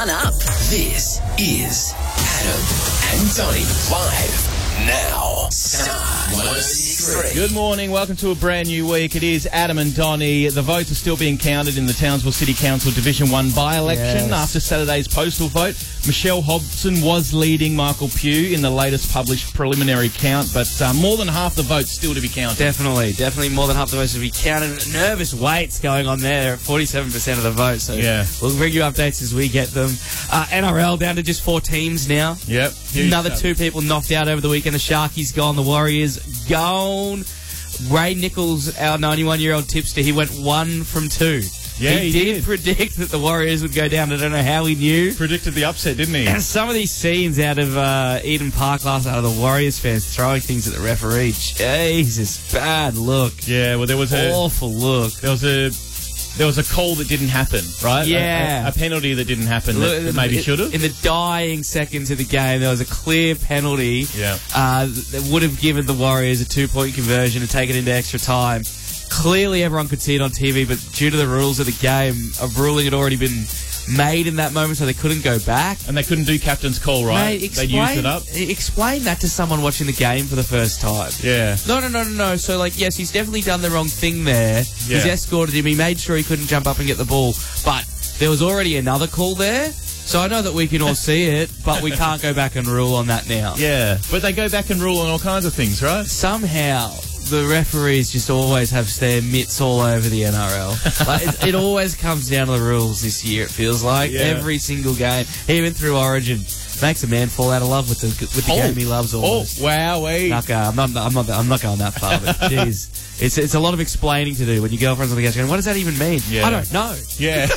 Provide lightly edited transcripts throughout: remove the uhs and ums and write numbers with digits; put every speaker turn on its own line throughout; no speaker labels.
one up.
This is Adam and Donnie live now. Star 106.3.
Good morning. Welcome to a brand new week. It is Adam and Donnie. The votes are still being counted in the Townsville City Council Division 1 by-election. After Saturday's postal vote, Michelle Hobson was leading Michael Pugh in the latest published preliminary count, but more than half the votes still to be counted.
Definitely more than half the votes to be counted. Nervous waits going on there at 47% of the vote. So we'll bring you updates as we get them. NRL down to just 4 teams now.
Yep.
Another 2 people knocked out over the weekend. The Sharkies gone, the Warriors gone. Ray Nichols, our 91-year-old tipster, he went 1 from 2.
Yeah, he did
predict that the Warriors would go down. I don't know how he knew.
Predicted the upset, didn't he?
And some of these scenes out of Eden Park last night, out of the Warriors fans throwing things at the referee. Jesus, bad look.
Yeah, well, there was
awful look.
There was a call that didn't happen, right?
Yeah.
A penalty that didn't happen that maybe should have.
In the dying seconds of the game, there was a clear penalty that would have given the Warriors a 2-point conversion and taken it into extra time. Clearly, everyone could see it on TV, but due to the rules of the game, a ruling had already been made in that moment, so they couldn't go back.
And they couldn't do captain's call, right?
Mate,
they used it up.
Explain that to someone watching the game for the first time.
Yeah.
No. So, yes, he's definitely done the wrong thing there.
Yeah.
He's escorted him. He made sure he couldn't jump up and get the ball. But there was already another call there. So I know that we can all see it, but we can't go back and rule on that now.
Yeah. But they go back and rule on all kinds of things, right?
Somehow, the referees just always have their mitts all over the NRL. Like, it always comes down to the rules this year, it feels like.
Yeah.
Every single game, even through Origin. Makes a man fall out of love with the game he loves almost.
Oh, wowee.
I'm not going that far, but jeez. It's a lot of explaining to do when your girlfriend's on the couch going, what does that even mean?
Yeah.
I don't know.
Yeah.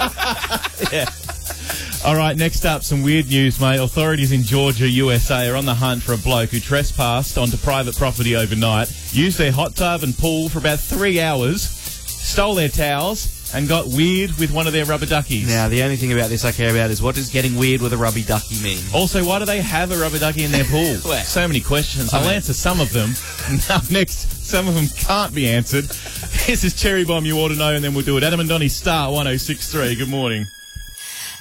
Yeah. All right, next up, some weird news, mate. Authorities in Georgia, USA, are on the hunt for a bloke who trespassed onto private property overnight, used their hot tub and pool for about 3 hours, stole their towels, and got weird with one of their rubber duckies.
Now, the only thing about this I care about is what does getting weird with a rubby ducky mean?
Also, why do they have a rubber ducky in their pool?
Well,
so many questions. I'll answer some of them. Up next, some of them can't be answered. This is Cherry Bomb You Ought to Know, and then we'll do it. Adam and Donnie, Star 106.3. Good morning.